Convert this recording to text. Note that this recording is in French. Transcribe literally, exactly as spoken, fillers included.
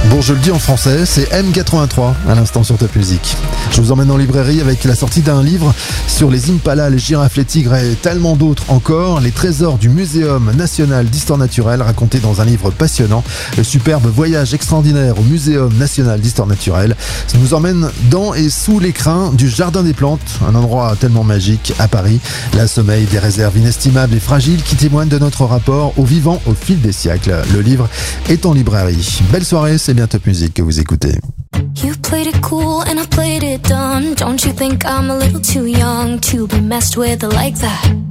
Bon, je le dis en français, c'est M quatre-vingt-trois à l'instant sur Top Music. Je vous emmène en librairie avec la sortie d'un livre sur les impalas, les girafes, les tigres et tellement d'autres encore. Les trésors du Muséum national d'histoire naturelle racontés dans un livre passionnant. Le superbe voyage extraordinaire au Muséum national d'histoire naturelle. Ça nous emmène dans et sous l'écrin du Jardin des Plantes, un endroit tellement magique à Paris. Là sommeil des réserves inestimables et fragiles qui témoignent de notre rapport au vivant au fil des siècles. Le livre est en librairie. Belle soirée, c'est bien Top Music que vous écoutez. You played it cool and I played it dumb. Don't you think I'm a little too young to be messed with like that?